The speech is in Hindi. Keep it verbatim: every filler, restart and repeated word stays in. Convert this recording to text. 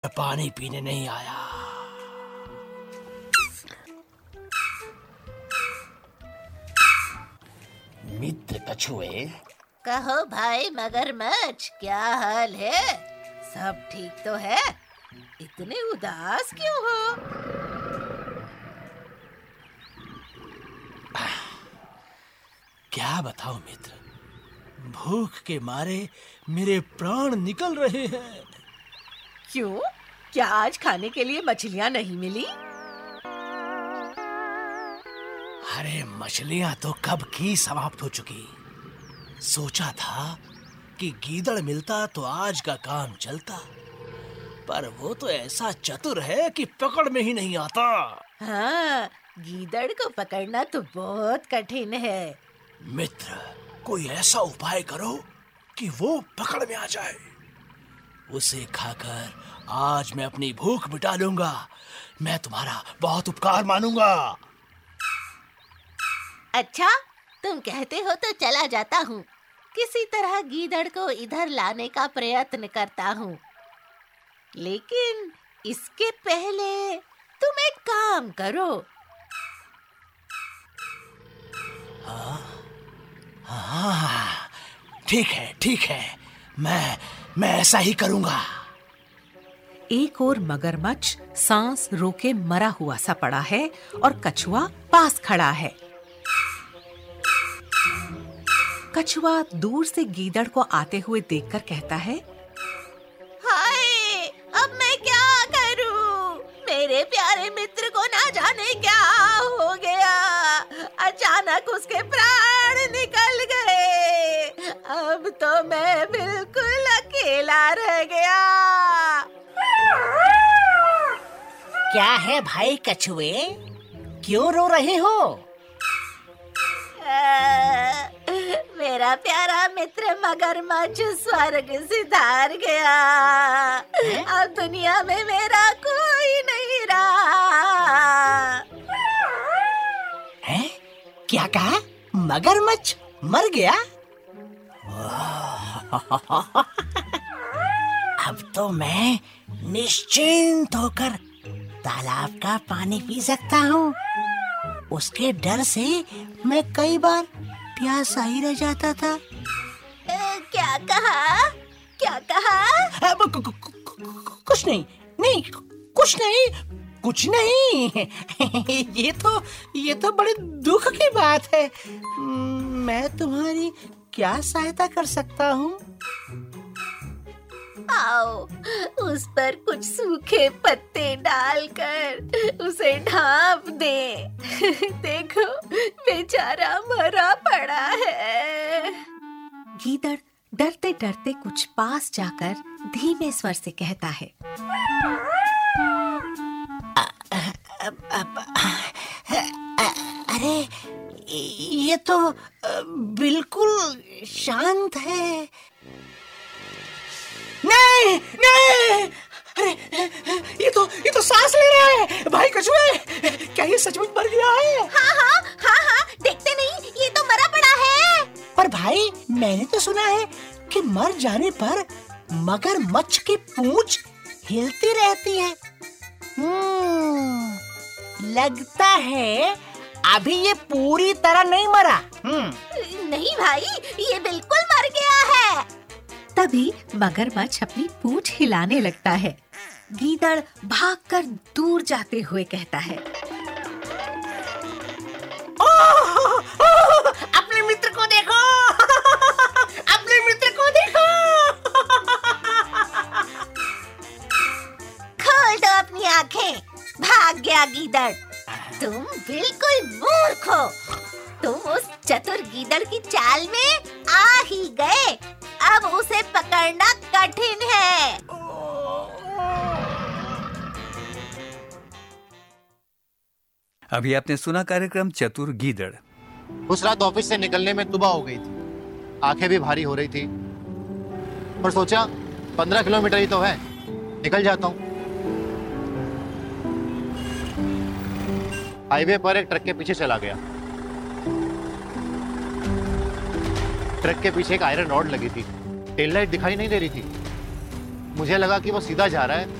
पानी पीने नहीं आया। मित्र कछुए। कहो भाई मगरमच्छ, क्या हाल है? सब ठीक तो है? इतने उदास क्यों हो? क्या बताऊं मित्र, भूख के मारे मेरे प्राण निकल रहे हैं। क्यों? क्या आज खाने के लिए मछलियां नहीं मिली? अरे मछलियां तो कब की समाप्त हो चुकी। सोचा था कि गीदड़ मिलता तो आज का काम चलता, पर वो तो ऐसा चतुर है कि पकड़ में ही नहीं आता। हाँ, गीदड़ को पकड़ना तो बहुत कठिन है। मित्र, कोई ऐसा उपाय करो कि वो पकड़ में आ जाए। उसे खाकर आज मैं अपनी भूख मिटा लूंगा। मैं तुम्हारा बहुत उपकार मानूंगा। अच्छा, तुम कहते हो तो चला जाता हूँ। किसी तरह गीदड़ को इधर लाने का प्रयत्न करता हूँ, लेकिन इसके पहले तुम एक काम करो। हाँ हाँ, ठीक है ठीक है, मैं मैं ऐसा ही करूंगा। एक और मगरमच्छ सांस रोके मरा हुआ सा पड़ा है और कछुआ पास खड़ा है। कछुआ दूर से गीदड़ को आते हुए देखकर कहता है, हाय, अब मैं क्या करूं? मेरे प्यारे मित्र को ना जाने क्या हो गया। अचानक उसके प्राण निकल गए। अब तो मैं बिल्कुल अकेला रह गया। क्या है भाई कछुए, क्यों रो रहे हो? आ, मेरा प्यारा मित्र मगरमच्छ स्वर्ग सिधार गया। अब दुनिया में मेरा कोई नहीं रहा। हैं? क्या कहा? मगरमच्छ मर गया? अब तो मैं निश्चिंत होकर तालाब का पानी पी सकता हूँ। उसके डर से मैं कई बार प्यासा ही रह जाता था। ए, क्या कहा? क्या कहा? अब कु, कु, कु, कु, कुछ नहीं, नहीं, कुछ नहीं, कुछ नहीं। ये तो ये तो बड़े दुख की बात है। मैं तुम्हारी क्या सहायता कर सकता हूँ? आओ, उस पर कुछ सूखे पत्ते डालकर उसे ढांप दे। देखो, बेचारा मरा पड़ा है। गीदड़ डरते डरते कुछ पास जाकर धीमे स्वर से कहता है, अरे ये तो बिल्कुल शांत है। नहीं नहीं, अरे ये तो ये तो सांस ले रहा है। भाई कछुए, क्या ये सचमुच मर गया है? हाँ हाँ हाँ हाँ, देखते नहीं, ये तो मरा पड़ा है। पर भाई, मैंने तो सुना है कि मर जाने पर मगरमच्छ की पूंछ हिलती रहती है। हम्म, लगता है अभी ये पूरी तरह नहीं मरा। हम्म, नहीं भाई, ये बिल्कुल मर गया है। तभी मगरमच्छ अपनी पूंछ हिलाने लगता है। गीदड़ भागकर दूर जाते हुए कहता है, ओह, ओह, अपने मित्र को देखो, अपने मित्र को देखो। खोल दो अपनी आंखें, भाग गया गीदड़। तुम बिल्कुल मूर्ख हो। तुम उस चतुर गीदड़ की चाल में आ ही गए। अब उसे पकड़ना कठिन है। अभी आपने सुना कार्यक्रम चतुर गीदड़। उस रात ऑफिस से निकलने में सुबह हो गई थी। आंखें भी भारी हो रही थी, पर सोचा पंद्रह किलोमीटर ही तो है, निकल जाता हूँ। हाईवे पर एक ट्रक के पीछे चला गया। ट्रक के पीछे एक आयरन रॉड लगी थी। टेल लाइट दिखाई नहीं दे रही थी। मुझे लगा कि वो सीधा जा रहा है,